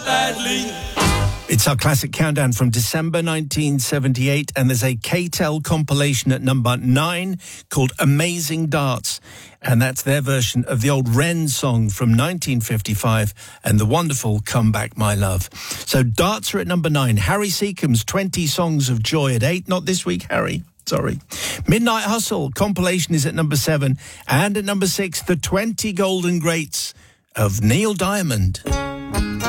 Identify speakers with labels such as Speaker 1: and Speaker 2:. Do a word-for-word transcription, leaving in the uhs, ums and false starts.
Speaker 1: It's our classic countdown from December nineteen seventy-eight, and there's a K-Tel compilation at number nine called Amazing Darts, and that's their version of the old Wren song from nineteen fifty-five and the wonderful Come Back My Love. So Darts are at number nine. Harry Seacombe's twenty Songs of Joy at eight. Not this week, Harry. Sorry. Midnight Hustle compilation is at number seven, and at number six, the twenty Golden Greats of Neil Diamond.